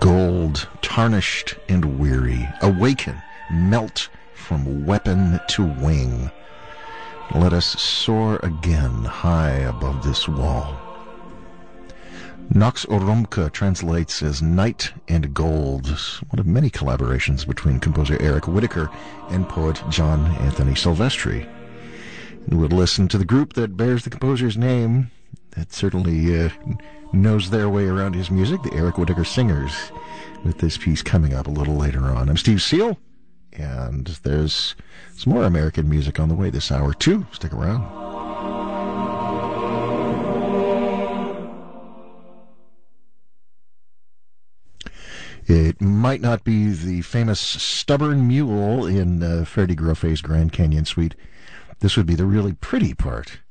Gold, tarnished and weary, awaken, melt from weapon to wing. Let us soar again high above this wall. Nox Oromka translates as Night and Gold, one of many collaborations between composer Eric Whitacre and poet John Anthony Silvestri. And we'll listen to the group that bears the composer's name, that certainly knows their way around his music, the Eric Whitacre Singers, with this piece coming up a little later on. I'm Steve Seal, and there's some more American music on the way this hour, too. Stick around. It might not be the famous stubborn mule in Freddie Groffe's Grand Canyon Suite. This would be the really pretty part.